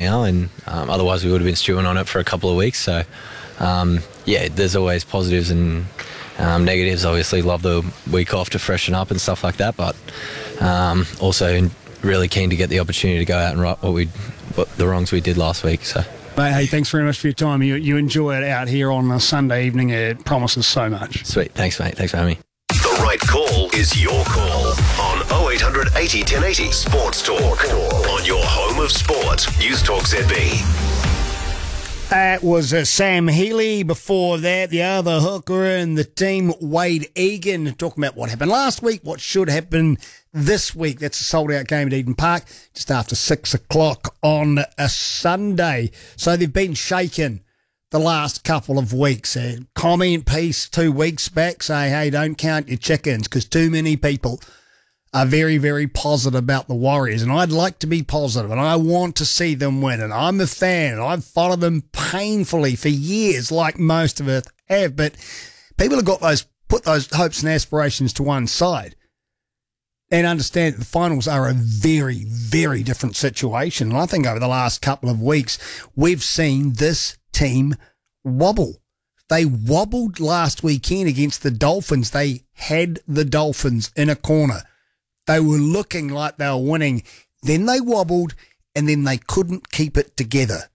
now, and otherwise we would have been stewing on it for a couple of weeks. So, there's always positives and negatives. Obviously, love the week off to freshen up and stuff like that, but also really keen to get the opportunity to go out and right what the wrongs we did last week. So. Hey, thanks very much for your time. You enjoy it out here on a Sunday evening. It promises so much. Sweet. Thanks, mate. Thanks for having me. The right call is your call on 0800 80 1080 Sports Talk. On your home of sport, News Talk ZB. That was Sam Healy. Before that, the other hooker in the team, Wade Egan, talking about what happened last week, what should happen this week. That's a sold-out game at Eden Park, just after 6 o'clock on a Sunday. So they've been shaken the last couple of weeks. A comment piece 2 weeks back saying, hey, don't count your chickens, because too many people are very, very positive about the Warriors, and I'd like to be positive, and I want to see them win, and I'm a fan, and I've followed them painfully for years, like most of us have, but people have got put those hopes and aspirations to one side and understand that the finals are a very, very different situation, and I think over the last couple of weeks, we've seen this team wobble. They wobbled last weekend against the Dolphins. They had the Dolphins in a corner. They were looking like they were winning. Then they wobbled, and then they couldn't keep it together.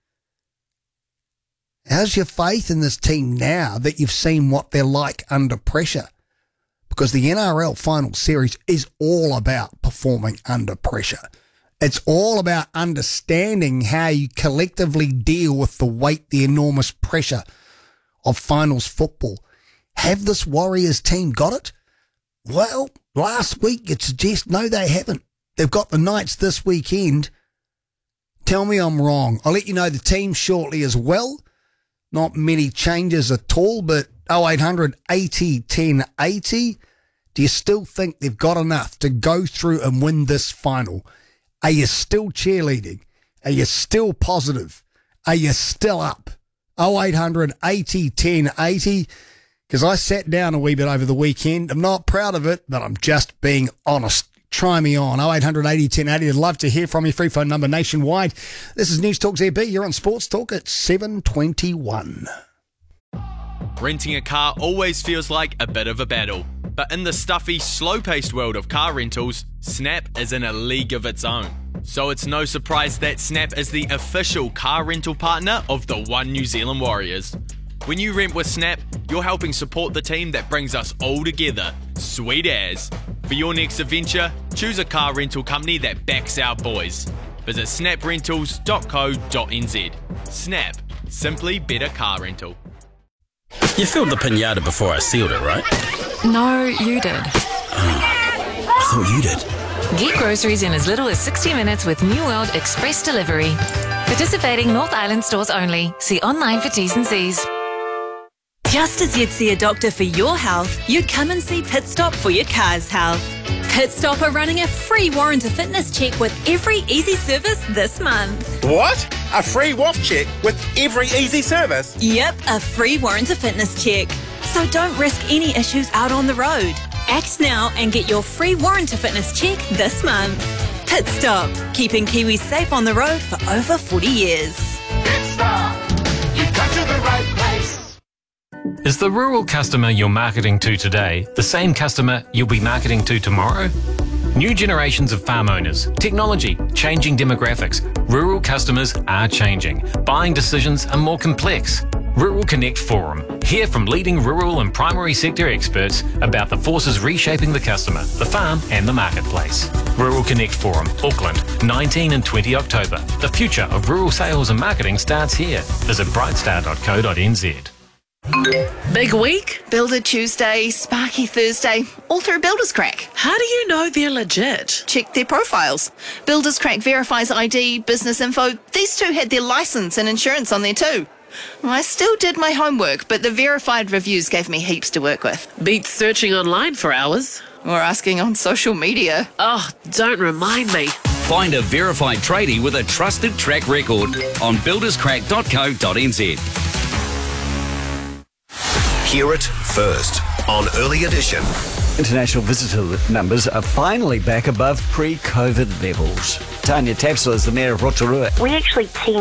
How's your faith in this team now that you've seen what they're like under pressure? Because the NRL Final Series is all about performing under pressure. It's all about understanding how you collectively deal with the weight, the enormous pressure of finals football. Have this Warriors team got it? Well, last week you'd suggest no, they haven't. They've got the Knights this weekend. Tell me I'm wrong. I'll let you know the team shortly as well. Not many changes at all, but 0800 80 10 80. Do you still think they've got enough to go through and win this final? Are you still cheerleading? Are you still positive? Are you still up? 0800 80 10 80. Because I sat down a wee bit over the weekend. I'm not proud of it, but I'm just being honest. Try me on. 0800 80 10 80. I'd love to hear from you. Free phone number nationwide. This is News Talk ZB. You're on Sports Talk at 7:21. Renting a car always feels like a bit of a battle. But in the stuffy, slow-paced world of car rentals, Snap is in a league of its own. So it's no surprise that Snap is the official car rental partner of the One New Zealand Warriors. When you rent with Snap, you're helping support the team that brings us all together. Sweet as. For your next adventure, choose a car rental company that backs our boys. Visit snaprentals.co.nz. Snap. Simply better car rental. You filled the pinata before I sealed it, right? No, you did. I thought you did. Get groceries in as little as 60 minutes with New World Express Delivery. Participating North Island stores only. See online for T's and C's. Just as you'd see a doctor for your health, you'd come and see Pit Stop for your car's health. Pit Stop are running a free warranty fitness check with every easy service this month. What? A free WAF check with every easy service? Yep, a free warranty fitness check. So don't risk any issues out on the road. Act now and get your free warranty fitness check this month. Pit Stop, keeping Kiwis safe on the road for over 40 years. Pit Stop, you've come to the right place. Is the rural customer you're marketing to today the same customer you'll be marketing to tomorrow? New generations of farm owners, technology, changing demographics. Rural customers are changing. Buying decisions are more complex. Rural Connect Forum. Hear from leading rural and primary sector experts about the forces reshaping the customer, the farm and the marketplace. Rural Connect Forum, Auckland, 19 and 20 October. The future of rural sales and marketing starts here. Visit brightstar.co.nz. Big week, Builder Tuesday, Sparky Thursday, all through Builders Crack. How do you know they're legit? Check their profiles. Builders Crack verifies ID, business info. These two had their license and insurance on there too. I still did my homework, but the verified reviews gave me heaps to work with. Beats searching online for hours. Or asking on social media. Oh, don't remind me. Find a verified tradie with a trusted track record on builderscrack.co.nz. Hear it first on Early Edition. International visitor numbers are finally back above pre-COVID levels. Tanya Tapsell is the Mayor of Rotorua. We actually teamed